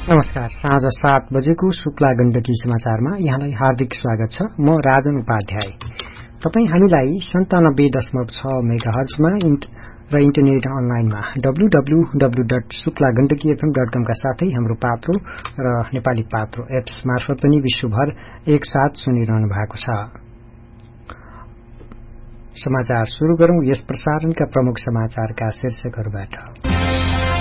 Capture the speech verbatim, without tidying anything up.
नमस्कार, साँझ सात बजेको शुक्ला गण्डकी समाचारमा यहाँलाई हार्दिक स्वागत छ। म राजन उपाध्याय। तपाई हामीलाई सन्तानब्बे दशमलव छ मेगा हर्जमा र इन्टरनेट अनलाइनमा W W W dot Shukla Gandaki FM dot कम का साथै हाम्रो पात्रो र नेपाली पात्रो एप्स मार्फत पनि विश्वभर एकसाथ सुनिरहनु भएको छ। समाचार शुरू गरौं यस प्रसारणका प्रमुख समाचारका शीर्षकहरूबाट।